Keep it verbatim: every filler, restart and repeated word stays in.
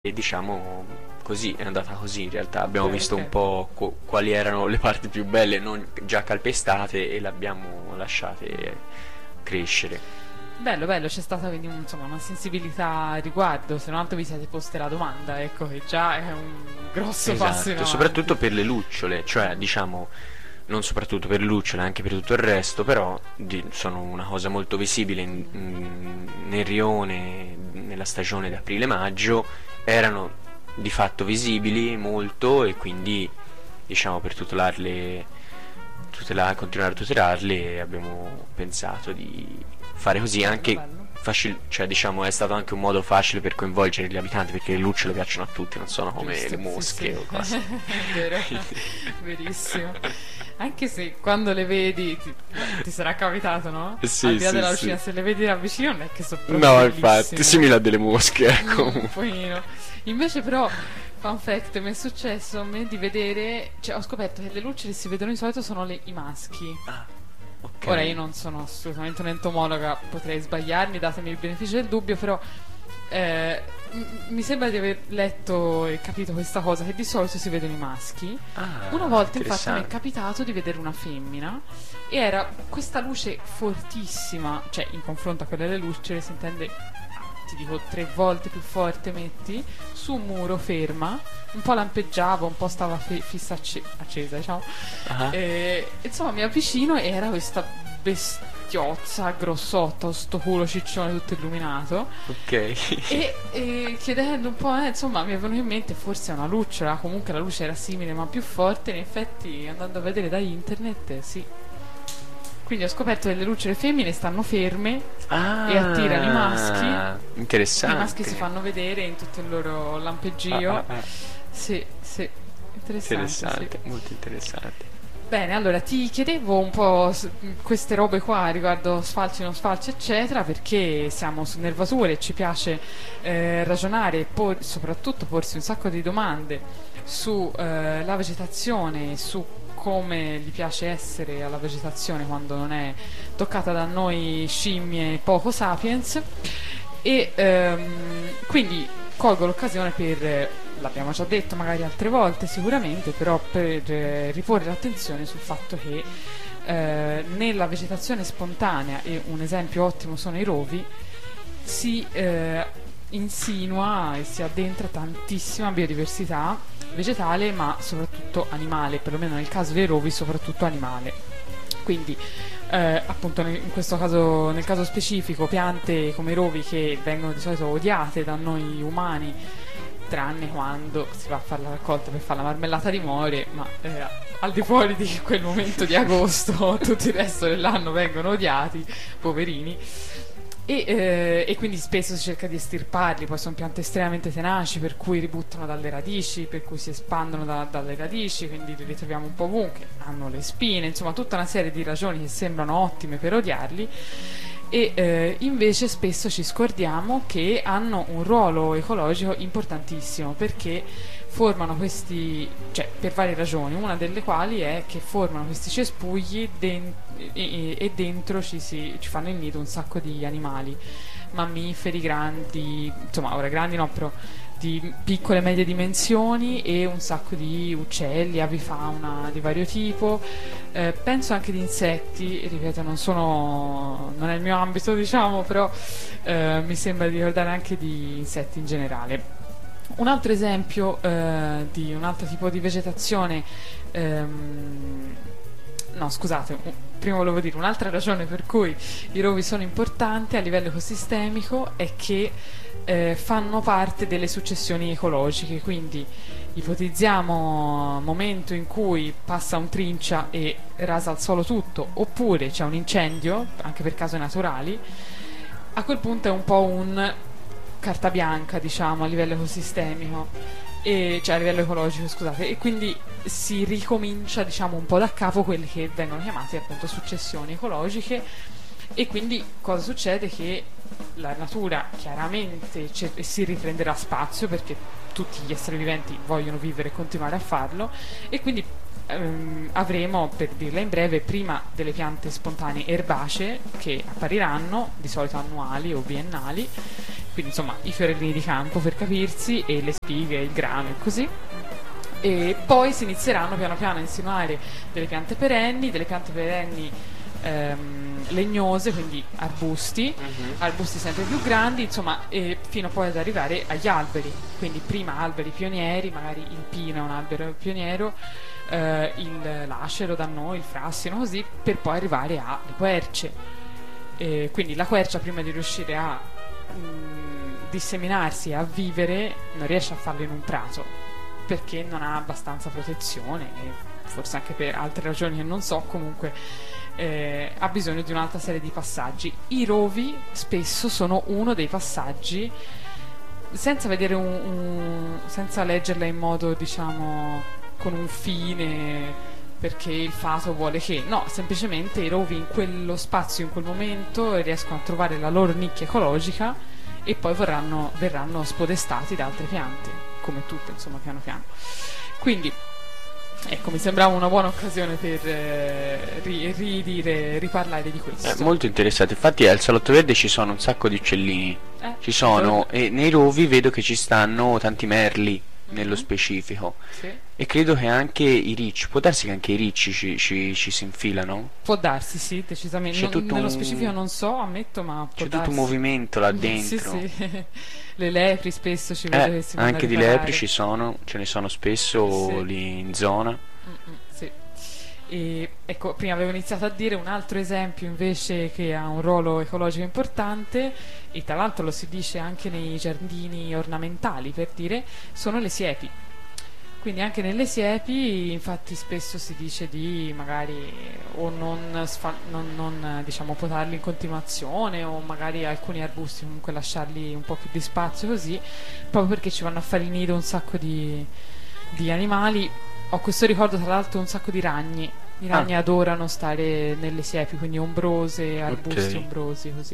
E diciamo così, è andata così. In realtà abbiamo Ok, visto un ok. po' co- quali erano le parti più belle non già calpestate e le abbiamo lasciate crescere. Bello, bello, c'è stata quindi un- insomma, una sensibilità a riguardo, se non altro vi siete poste la domanda, ecco che già è un grosso passo in Esatto, avanti. soprattutto per le lucciole, cioè diciamo non soprattutto per le lucciole, anche per tutto il resto, però di- sono una cosa molto visibile in- in- nel rione nella stagione di aprile-maggio, erano di fatto visibili molto e quindi diciamo per tutelarle, tutela- continuare a tutelarle abbiamo pensato di fare così Bello, anche bello. facile, cioè diciamo è stato anche un modo facile per coinvolgere gli abitanti perché le lucciole piacciono a tutti, non sono come le Giusto, sì, mosche sì, o cose. è vero, verissimo. Anche se quando le vedi, ti, ti sarà capitato, no? Al Sì, di là sì, della sì. lucina, se le vedi da vicino non è che sono proprio No, infatti, bellissime. simile a delle mosche, Mm, ecco. un pochino. Invece però, fun fact, mi è successo a me di vedere, cioè ho scoperto che le lucciole che si vedono di solito sono le- i maschi. Ah, ok. Ora io non sono assolutamente un'entomologa, potrei sbagliarmi, datemi il beneficio del dubbio, però eh, m- mi sembra di aver letto e capito questa cosa, che di solito si vedono i maschi. Ah, Una volta infatti mi è interessante. capitato di vedere una femmina e era questa luce fortissima, cioè in confronto a quella delle lucciole si intende, ti dico tre volte più forte metti, su un muro ferma, un po' lampeggiava, un po' stava fe- fissa acce- accesa, diciamo. Ah, E, insomma, mi avvicino e era questa bestiozza grossotta, sto culo ciccione tutto illuminato. ok. E, e chiedendo un po', eh, insomma, mi è venuto in mente forse una lucciola. Comunque la luce era simile ma più forte. In effetti, andando a vedere da internet, eh, sì. Quindi ho scoperto che le lucciole femmine stanno ferme Ah, e attirano i maschi. I interessante. maschi si fanno vedere in tutto il loro lampeggio. Ah, ah, ah. Sì, sì, interessante. Sì. Interessante, molto interessante. Bene, allora ti chiedevo un po' s- queste robe qua riguardo sfalci, non sfalci, eccetera, perché siamo su nervature e ci piace eh, ragionare e por- soprattutto porsi un sacco di domande sulla vegetazione, su come gli piace essere alla vegetazione quando non è toccata da noi scimmie poco sapiens. E ehm, quindi colgo l'occasione per, eh, l'abbiamo già detto magari altre volte sicuramente, però per eh, riporre l'attenzione sul fatto che eh, nella vegetazione spontanea, e un esempio ottimo sono i rovi, si eh, insinua e si addentra tantissima biodiversità vegetale ma soprattutto animale, perlomeno nel caso dei rovi soprattutto animale. Quindi eh, appunto nel- in questo caso, nel caso specifico, piante come i rovi che vengono di solito odiate da noi umani, tranne quando si va a fare la raccolta per fare la marmellata di more, ma eh, al di fuori di quel momento di agosto, tutto il resto dell'anno vengono odiati, poverini. E, eh, e quindi spesso si cerca di estirparli, poi sono piante estremamente tenaci, per cui ributtano dalle radici, per cui si espandono da- dalle radici, quindi li ritroviamo un po' ovunque, hanno le spine, insomma tutta una serie di ragioni che sembrano ottime per odiarli. E eh, invece spesso ci scordiamo che hanno un ruolo ecologico importantissimo perché formano questi, cioè per varie ragioni, una delle quali è che formano questi cespugli den- e, e- e dentro ci, si, ci fanno il nido un sacco di animali, mammiferi grandi, insomma ora grandi no, però di piccole e medie dimensioni e un sacco di uccelli, avifauna di vario tipo. Eh, penso anche di insetti, ripeto, non sono, non è il mio ambito, diciamo, però eh, mi sembra di ricordare anche di insetti in generale. Un altro esempio eh, di un altro tipo di vegetazione, ehm, no scusate, un- prima volevo dire un'altra ragione per cui i rovi sono importanti a livello ecosistemico è che eh, fanno parte delle successioni ecologiche, quindi ipotizziamo un momento in cui passa un trincia e rasa al suolo tutto, oppure c'è un incendio, anche per cause naturali, a quel punto è un po' un carta bianca, diciamo, a livello ecosistemico, e, cioè a livello ecologico, scusate, e quindi si ricomincia, diciamo, un po' da capo quelle che vengono chiamate appunto successioni ecologiche. E quindi cosa succede? Che la natura chiaramente cer- si riprenderà spazio perché tutti gli esseri viventi vogliono vivere e continuare a farlo, e quindi ehm, avremo, per dirla in breve, prima delle piante spontanee erbacee che appariranno, di solito annuali o biennali, quindi insomma i fiorellini di campo per capirsi, e le spighe, il grano e così. E poi si inizieranno piano piano a insinuare delle piante perenni, delle piante perenni ehm, legnose, quindi arbusti, Mhm. arbusti sempre più grandi, insomma, e fino poi ad arrivare agli alberi. Quindi prima alberi pionieri, magari il pino è un albero pioniero, eh, il lacero da noi, il frassino, così, per poi arrivare alle querce. E quindi la quercia, prima di riuscire a mh, disseminarsi e a vivere, non riesce a farlo in un prato, perché non ha abbastanza protezione, e forse anche per altre ragioni che non so, comunque eh, ha bisogno di un'altra serie di passaggi. I rovi spesso sono uno dei passaggi, senza vedere un, un senza leggerla in modo, diciamo, con un fine, perché il fato vuole che, no, semplicemente i rovi in quello spazio, in quel momento, riescono a trovare la loro nicchia ecologica e poi verranno, verranno spodestati da altre piante, come tutte, insomma, piano piano. Quindi ecco, mi sembrava una buona occasione per eh, ri- ridire, riparlare di È questo. molto interessante. Infatti al Salotto Verde ci sono un sacco di uccellini. Eh, Ci sono, e nei rovi vedo che ci stanno tanti merli nello Mhm. specifico. Sì. E credo che anche i ricci, può darsi che anche i ricci ci, ci- ci si infilano? Può darsi, sì, decisamente. C'è Non- tutto nello un- specifico non so, ammetto, ma può C'è tutto darsi. un movimento là Sì, dentro. sì. Le lepri spesso ci vedo Eh, che si vanno a anche di riparare. lepri ci sono, ce ne sono spesso Sì. lì in zona. Mm, mm, sì. E ecco, prima avevo iniziato a dire un altro esempio invece che ha un ruolo ecologico importante, e tra l'altro lo si dice anche nei giardini ornamentali, per dire, sono le siepi. Quindi anche nelle siepi, infatti, spesso si dice di magari o non, sfa- non- non, eh, diciamo, potarli in continuazione, o magari alcuni arbusti comunque lasciarli un po' più di spazio, così, proprio perché ci vanno a fare il nido un sacco di, di animali. Ho questo ricordo, tra l'altro, un sacco di ragni. I ragni Ah. adorano stare nelle siepi, quindi ombrose, arbusti Ok. ombrosi, così.